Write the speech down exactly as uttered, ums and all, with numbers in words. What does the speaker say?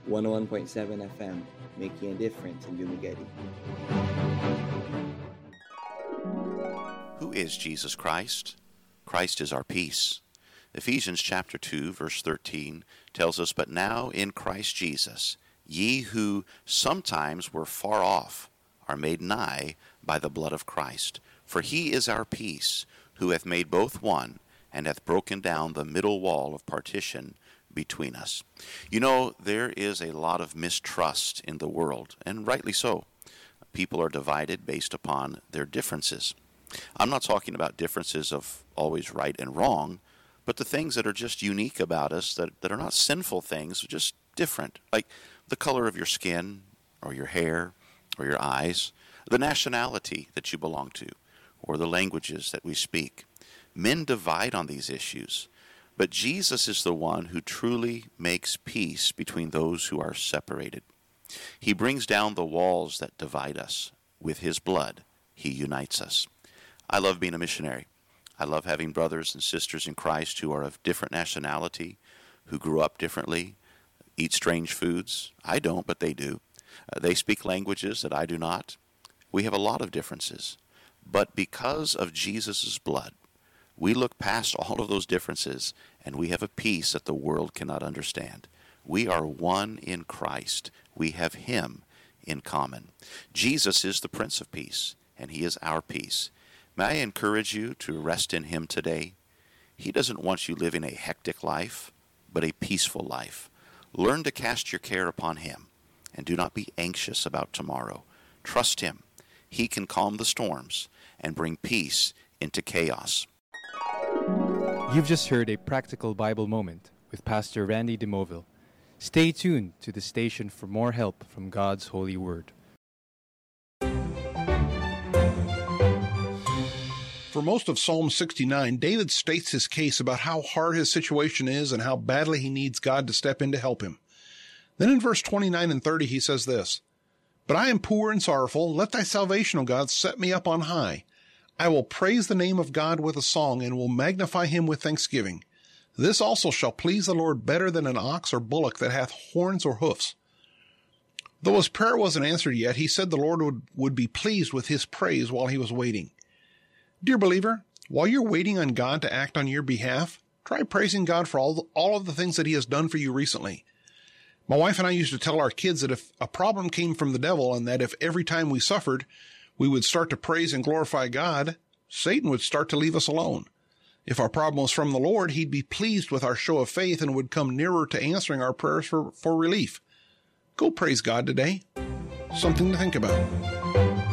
one oh one point seven F M, making a difference in Dumaguete. Who is Jesus Christ? Christ is our peace. Ephesians chapter two, verse thirteen tells us, "But now in Christ Jesus, ye who sometimes were far off are made nigh by the blood of Christ. For he is our peace, who hath made both one, and hath broken down the middle wall of partition between us." You know, there is a lot of mistrust in the world, and rightly so. People are divided based upon their differences. I'm not talking about differences of always right and wrong, but the things that are just unique about us, that, that are not sinful things, just different, like the color of your skin, or your hair, or your eyes, the nationality that you belong to, or the languages that we speak. Men divide on these issues, but Jesus is the one who truly makes peace between those who are separated. He brings down the walls that divide us. With his blood, he unites us. I love being a missionary. I love having brothers and sisters in Christ who are of different nationality, who grew up differently, eat strange foods. I don't, but they do. Uh, they speak languages that I do not. We have a lot of differences. But because of Jesus' blood, we look past all of those differences, and we have a peace that the world cannot understand. We are one in Christ. We have him in common. Jesus is the Prince of Peace, and he is our peace. May I encourage you to rest in him today? He doesn't want you living a hectic life, but a peaceful life. Learn to cast your care upon him, and do not be anxious about tomorrow. Trust him. He can calm the storms and bring peace into chaos. You've just heard a practical Bible moment with Pastor Randy DeMoville. Stay tuned to the station for more help from God's holy word. For most of Psalm sixty-nine, David states his case about how hard his situation is and how badly he needs God to step in to help him. Then in verse twenty-nine and thirty, he says this, "But I am poor and sorrowful. Let thy salvation, O God, set me up on high. I will praise the name of God with a song, and will magnify him with thanksgiving. This also shall please the Lord better than an ox or bullock that hath horns or hoofs." Though his prayer wasn't answered yet, he said the Lord would, would be pleased with his praise while he was waiting. Dear believer, while you're waiting on God to act on your behalf, try praising God for all, the, all of the things that he has done for you recently. My wife and I used to tell our kids that if a problem came from the devil, and that if every time we suffered, we would start to praise and glorify God, Satan would start to leave us alone. If our problem was from the Lord, he'd be pleased with our show of faith and would come nearer to answering our prayers for, for relief. Go praise God today. Something to think about.